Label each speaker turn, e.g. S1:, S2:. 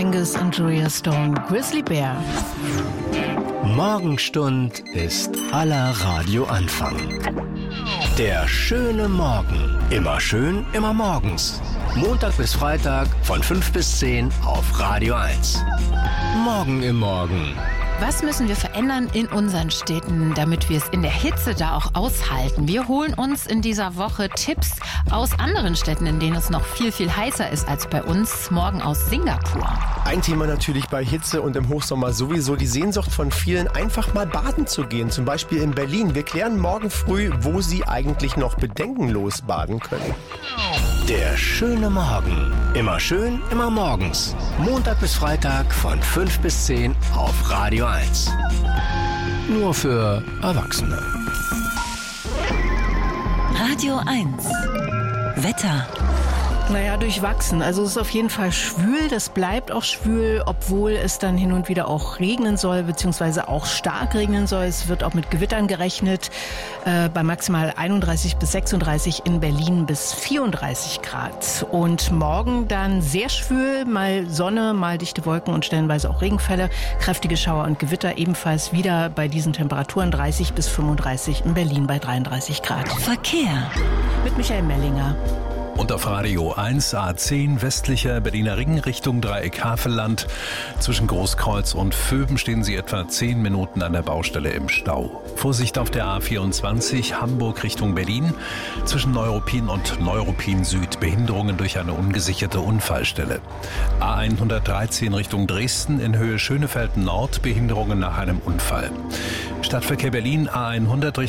S1: Angus und Julia Stone, Grizzly Bear.
S2: Morgenstund ist aller Radioanfang. Der schöne Morgen. Immer schön, immer morgens. Montag bis Freitag von 5 bis 10 auf Radio 1. Morgen im Morgen.
S1: Was müssen wir verändern in unseren Städten, damit wir es in der Hitze da auch aushalten? Wir holen uns in dieser Woche Tipps aus anderen Städten, in denen es noch viel, viel heißer ist als bei uns. Morgen aus Singapur.
S3: Ein Thema natürlich bei Hitze und im Hochsommer sowieso die Sehnsucht von vielen, einfach mal baden zu gehen. Zum Beispiel in Berlin. Wir klären morgen früh, wo Sie eigentlich noch bedenkenlos baden können.
S2: Der schöne Morgen. Immer schön, immer morgens. Montag bis Freitag von 5 bis 10 auf Radio 1. Nur für Erwachsene.
S4: Radio 1. Wetter.
S1: Naja, durchwachsen. Also es ist auf jeden Fall schwül. Das bleibt auch schwül, obwohl es dann hin und wieder auch regnen soll, beziehungsweise auch stark regnen soll. Es wird auch mit Gewittern gerechnet. Bei maximal 31 bis 36 in Berlin bis 34 Grad. Und morgen dann sehr schwül, mal Sonne, mal dichte Wolken und stellenweise auch Regenfälle. Kräftige Schauer und Gewitter ebenfalls wieder bei diesen Temperaturen 30 bis 35 in Berlin bei 33 Grad.
S4: Verkehr.
S1: Mit Michael Mellinger.
S5: Und auf Radio 1 A10 westlicher Berliner Ring Richtung Dreieck Havelland. Zwischen Großkreuz und Vöben stehen Sie etwa 10 Minuten an der Baustelle im Stau. Vorsicht auf der A24 Hamburg Richtung Berlin. Zwischen Neuruppin und Neuruppin Süd Behinderungen durch eine ungesicherte Unfallstelle. A113 Richtung Dresden in Höhe Schönefeld Nord Behinderungen nach einem Unfall. Stadtverkehr Berlin A100 Richtung